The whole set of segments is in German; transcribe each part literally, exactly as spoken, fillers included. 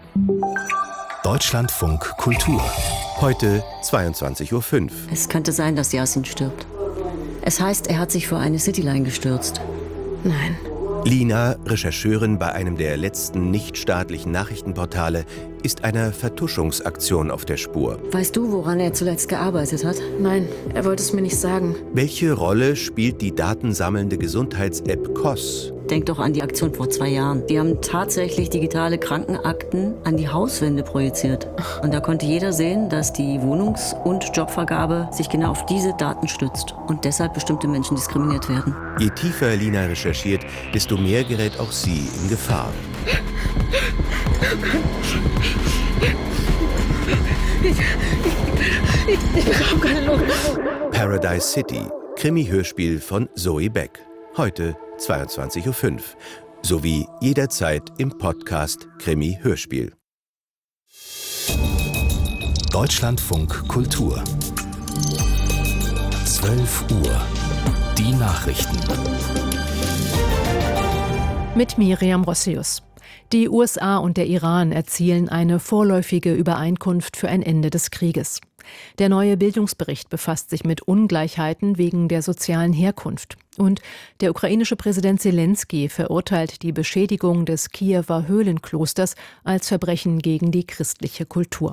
Deutschlandfunk Kultur. Heute zweiundzwanzig Uhr fünf. Es könnte sein, dass Yasin stirbt. Es heißt, er hat sich vor eine Cityline gestürzt. Nein. Lina, Rechercheurin bei einem der letzten nichtstaatlichen Nachrichtenportale, ist einer Vertuschungsaktion auf der Spur. Weißt du, woran er zuletzt gearbeitet hat? Nein, er wollte es mir nicht sagen. Welche Rolle spielt die datensammelnde Gesundheits-App C O S? Denk doch an die Aktion vor zwei Jahren. Die haben tatsächlich digitale Krankenakten an die Hauswände projiziert. Und da konnte jeder sehen, dass die Wohnungs- und Jobvergabe sich genau auf diese Daten stützt und deshalb bestimmte Menschen diskriminiert werden. Je tiefer Lina recherchiert, desto mehr gerät auch sie in Gefahr. Ich, ich, ich bekomme keine Luft. Paradise City, Krimi-Hörspiel von Zoe Beck. Heute zweiundzwanzig Uhr fünf. Sowie jederzeit im Podcast Krimi-Hörspiel. Deutschlandfunk Kultur. zwölf Uhr. Die Nachrichten. Mit Miriam Rossius. Die U S A und der Iran erzielen eine vorläufige Übereinkunft für ein Ende des Krieges. Der neue Bildungsbericht befasst sich mit Ungleichheiten wegen der sozialen Herkunft. Und der ukrainische Präsident Selenskyj verurteilt die Beschädigung des Kiewer Höhlenklosters als Verbrechen gegen die christliche Kultur.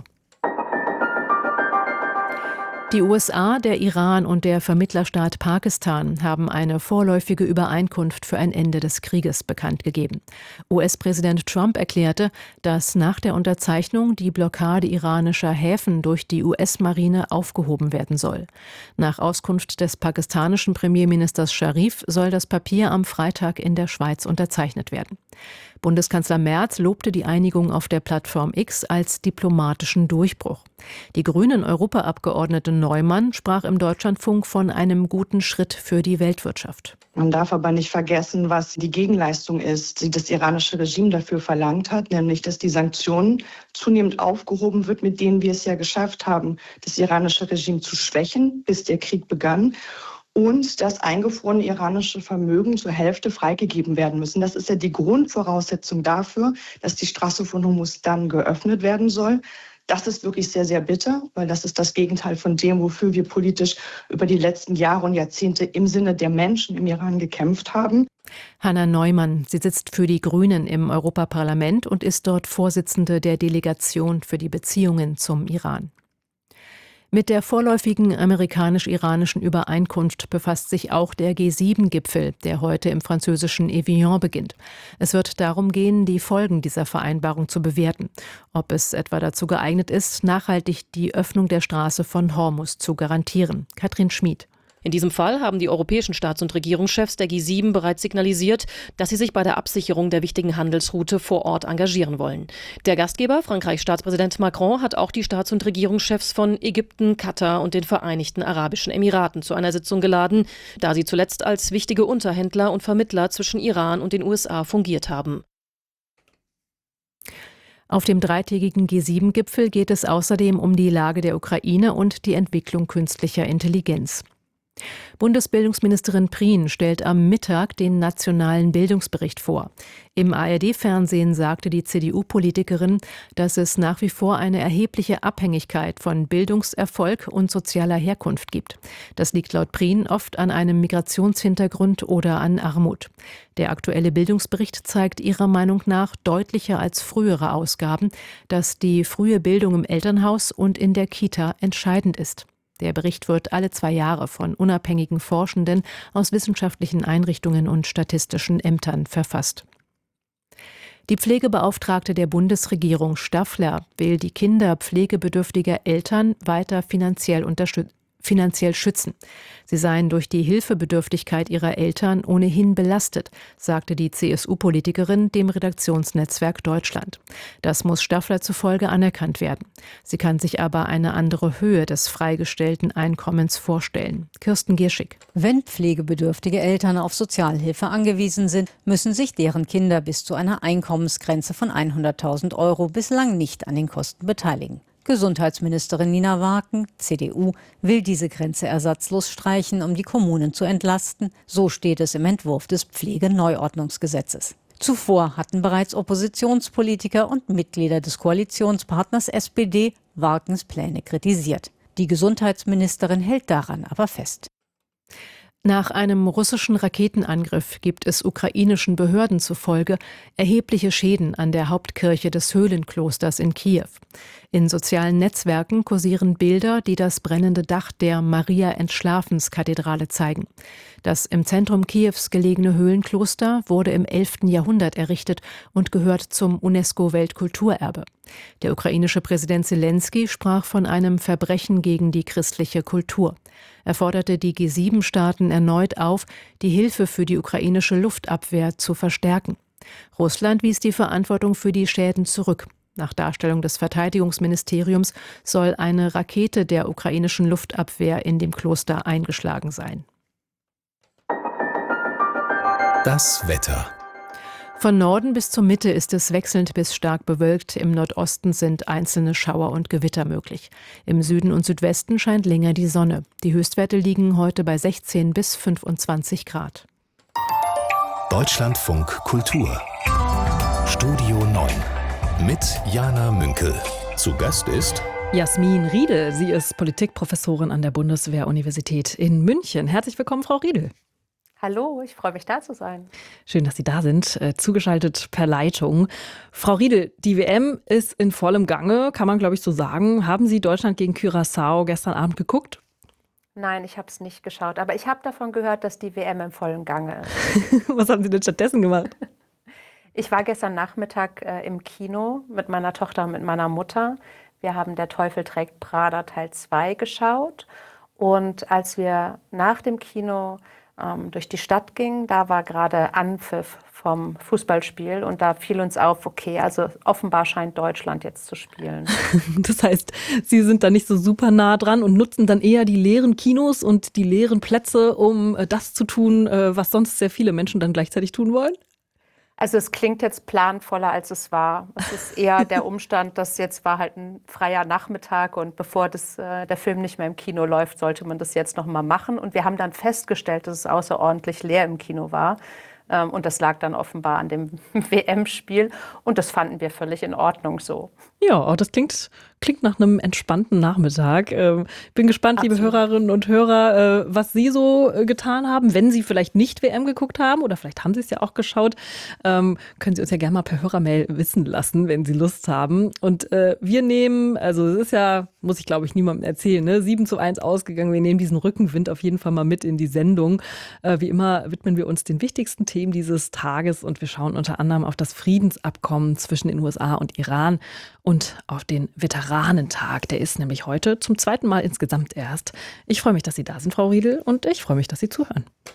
Die U S A, der Iran und der Vermittlerstaat Pakistan haben eine vorläufige Übereinkunft für ein Ende des Krieges bekannt gegeben. U S-Präsident Trump erklärte, dass nach der Unterzeichnung die Blockade iranischer Häfen durch die U S-Marine aufgehoben werden soll. Nach Auskunft des pakistanischen Premierministers Sharif soll das Papier am Freitag in der Schweiz unterzeichnet werden. Bundeskanzler Merz lobte die Einigung auf der Plattform X als diplomatischen Durchbruch. Die Grünen-Europaabgeordnete Neumann sprach im Deutschlandfunk von einem guten Schritt für die Weltwirtschaft. Man darf aber nicht vergessen, was die Gegenleistung ist, die das iranische Regime dafür verlangt hat, nämlich dass die Sanktionen zunehmend aufgehoben wird, mit denen wir es ja geschafft haben, das iranische Regime zu schwächen, bis der Krieg begann. Und das eingefrorene iranische Vermögen zur Hälfte freigegeben werden müssen. Das ist ja die Grundvoraussetzung dafür, dass die Straße von Hormuz dann geöffnet werden soll. Das ist wirklich sehr, sehr bitter, weil das ist das Gegenteil von dem, wofür wir politisch über die letzten Jahre und Jahrzehnte im Sinne der Menschen im Iran gekämpft haben. Hanna Neumann, sie sitzt für die Grünen im Europaparlament und ist dort Vorsitzende der Delegation für die Beziehungen zum Iran. Mit der vorläufigen amerikanisch-iranischen Übereinkunft befasst sich auch der G sieben Gipfel, der heute im französischen Evian beginnt. Es wird darum gehen, die Folgen dieser Vereinbarung zu bewerten. Ob es etwa dazu geeignet ist, nachhaltig die Öffnung der Straße von Hormuz zu garantieren. Katrin Schmid. In diesem Fall haben die europäischen Staats- und Regierungschefs der G sieben bereits signalisiert, dass sie sich bei der Absicherung der wichtigen Handelsroute vor Ort engagieren wollen. Der Gastgeber, Frankreichs Staatspräsident Macron, hat auch die Staats- und Regierungschefs von Ägypten, Katar und den Vereinigten Arabischen Emiraten zu einer Sitzung geladen, da sie zuletzt als wichtige Unterhändler und Vermittler zwischen Iran und den U S A fungiert haben. Auf dem dreitägigen G sieben Gipfel geht es außerdem um die Lage der Ukraine und die Entwicklung künstlicher Intelligenz. Bundesbildungsministerin Prien stellt am Mittag den nationalen Bildungsbericht vor. Im A R D-Fernsehen sagte die C D U-Politikerin, dass es nach wie vor eine erhebliche Abhängigkeit von Bildungserfolg und sozialer Herkunft gibt. Das liegt laut Prien oft an einem Migrationshintergrund oder an Armut. Der aktuelle Bildungsbericht zeigt ihrer Meinung nach deutlicher als frühere Ausgaben, dass die frühe Bildung im Elternhaus und in der Kita entscheidend ist. Der Bericht wird alle zwei Jahre von unabhängigen Forschenden aus wissenschaftlichen Einrichtungen und statistischen Ämtern verfasst. Die Pflegebeauftragte der Bundesregierung Staffler will die Kinder pflegebedürftiger Eltern weiter finanziell unterstützen. finanziell schützen. Sie seien durch die Hilfebedürftigkeit ihrer Eltern ohnehin belastet, sagte die C S U-Politikerin dem Redaktionsnetzwerk Deutschland. Das muss Staffler zufolge anerkannt werden. Sie kann sich aber eine andere Höhe des freigestellten Einkommens vorstellen. Kirsten Gierschig. Wenn pflegebedürftige Eltern auf Sozialhilfe angewiesen sind, müssen sich deren Kinder bis zu einer Einkommensgrenze von hunderttausend Euro bislang nicht an den Kosten beteiligen. Gesundheitsministerin Nina Waken, C D U, will diese Grenze ersatzlos streichen, um die Kommunen zu entlasten. So steht es im Entwurf des Pflegeneuordnungsgesetzes. Zuvor hatten bereits Oppositionspolitiker und Mitglieder des Koalitionspartners S P D Warkens Pläne kritisiert. Die Gesundheitsministerin hält daran aber fest. Nach einem russischen Raketenangriff gibt es ukrainischen Behörden zufolge erhebliche Schäden an der Hauptkirche des Höhlenklosters in Kiew. In sozialen Netzwerken kursieren Bilder, die das brennende Dach der Maria-Entschlafens-Kathedrale zeigen. Das im Zentrum Kiews gelegene Höhlenkloster wurde im elften Jahrhundert errichtet und gehört zum UNESCO-Weltkulturerbe. Der ukrainische Präsident Selenskyj sprach von einem Verbrechen gegen die christliche Kultur. Er forderte die G sieben Staaten erneut auf, die Hilfe für die ukrainische Luftabwehr zu verstärken. Russland wies die Verantwortung für die Schäden zurück. Nach Darstellung des Verteidigungsministeriums soll eine Rakete der ukrainischen Luftabwehr in dem Kloster eingeschlagen sein. Das Wetter. Von Norden bis zur Mitte ist es wechselnd bis stark bewölkt. Im Nordosten sind einzelne Schauer und Gewitter möglich. Im Süden und Südwesten scheint länger die Sonne. Die Höchstwerte liegen heute bei sechzehn bis fünfundzwanzig Grad. Deutschlandfunk Kultur. Studio neun. Mit Jana Münkel. Zu Gast ist Jasmin Riedel. Sie ist Politikprofessorin an der Bundeswehr-Universität in München. Herzlich willkommen, Frau Riedel. Hallo, ich freue mich, da zu sein. Schön, dass Sie da sind, äh, zugeschaltet per Leitung. Frau Riedel, die W M ist in vollem Gange, kann man glaube ich so sagen. Haben Sie Deutschland gegen Curaçao gestern Abend geguckt? Nein, ich habe es nicht geschaut, aber ich habe davon gehört, dass die W M im vollen Gange ist. Was haben Sie denn stattdessen gemacht? Ich war gestern Nachmittag äh, im Kino mit meiner Tochter und mit meiner Mutter. Wir haben Der Teufel trägt Prada Teil zwei geschaut. Und als wir nach dem Kino ähm, durch die Stadt gingen, da war gerade Anpfiff vom Fußballspiel. Und da fiel uns auf, okay, also offenbar scheint Deutschland jetzt zu spielen. Das heißt, Sie sind da nicht so super nah dran und nutzen dann eher die leeren Kinos und die leeren Plätze, um äh, das zu tun, äh, was sonst sehr viele Menschen dann gleichzeitig tun wollen? Also es klingt jetzt planvoller, als es war. Es ist eher der Umstand, dass jetzt war halt ein freier Nachmittag und bevor das, äh, der Film nicht mehr im Kino läuft, sollte man das jetzt noch mal machen. Und wir haben dann festgestellt, dass es außerordentlich leer im Kino war. Ähm, und das lag dann offenbar an dem W M-Spiel. Und das fanden wir völlig in Ordnung so. Ja, das klingt, klingt nach einem entspannten Nachmittag. Ähm, bin gespannt, Absolut. Liebe Hörerinnen und Hörer, äh, was Sie so äh, getan haben. Wenn Sie vielleicht nicht W M geguckt haben oder vielleicht haben Sie es ja auch geschaut, ähm, können Sie uns ja gerne mal per Hörermail wissen lassen, wenn Sie Lust haben. Und äh, wir nehmen, also es ist ja, muss ich glaube ich niemandem erzählen, ne? sieben zu eins ausgegangen. Wir nehmen diesen Rückenwind auf jeden Fall mal mit in die Sendung. Äh, wie immer widmen wir uns den wichtigsten Themen dieses Tages und wir schauen unter anderem auf das Friedensabkommen zwischen den U S A und Iran und auf den Veteranentag. Der ist nämlich heute zum zweiten Mal insgesamt erst. Ich freue mich, dass Sie da sind, Frau Riedel, und ich freue mich, dass Sie zuhören.